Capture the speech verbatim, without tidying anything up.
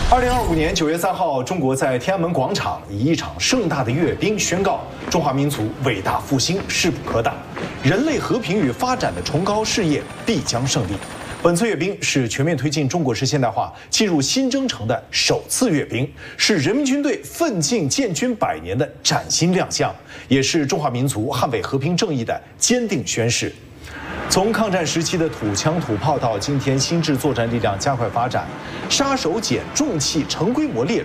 二零二五年九月三号，中国在天安门广场以一场盛大的阅兵宣告中华民族伟大复兴势不可挡，人类和平与发展的崇高事业必将胜利。本次阅兵是全面推进中国式现代化进入新征程的首次阅兵，是人民军队奋进建军百年的崭新亮相，也是中华民族捍卫和平正义的坚定宣誓。从抗战时期的土枪土炮到今天新制作战力量加快发展，杀手锏、重器、成规模列